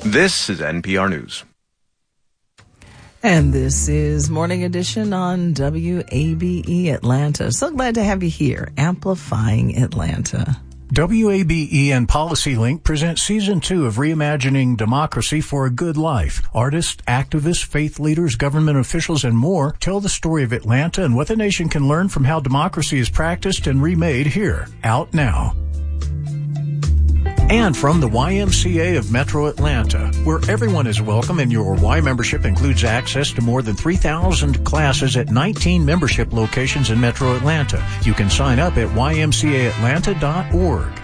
This is NPR News. And this is Morning Edition on WABE Atlanta. So glad to have you here, Amplifying Atlanta. WABE and PolicyLink present Season 2 of Reimagining Democracy for a Good Life. Artists, activists, faith leaders, government officials, and more tell the story of Atlanta and what the nation can learn from how democracy is practiced and remade here. Out now. And from the YMCA of Metro Atlanta, where everyone is welcome and your Y membership includes access to more than 3,000 classes at 19 membership locations in Metro Atlanta. You can sign up at ymcaatlanta.org.